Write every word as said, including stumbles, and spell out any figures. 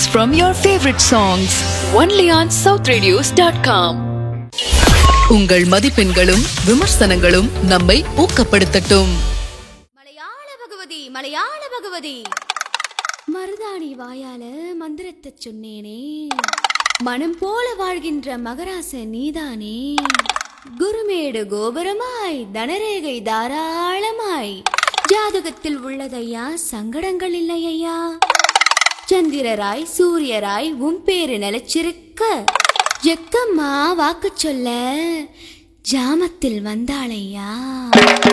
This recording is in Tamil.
from your favorite songs only on south radios dot com. உங்கள் மதிப்பெண்களும் விமர்சனங்களும் நம்மை ஊக்கப்படுத்தட்டும். மலையாள பகவதி மலையாள பகவதி மருதாணி வாயால மந்திரத்தை சொன்னேனே, மனம் போல வாழ்கின்ற மகராச நீதானே. குருமேடு கோபுரமாய் தனரேகை தாராளமாய் ஜாதகத்தில் உள்ளதையா, சங்கடங்கள் இல்லையா. சந்திரராய் சூரியராய் உன் பேரு நிலைச்சிருக்க, ஜக்கம்மா வாக்கு சொல்ல ஜாமத்தில் வந்தாளையா.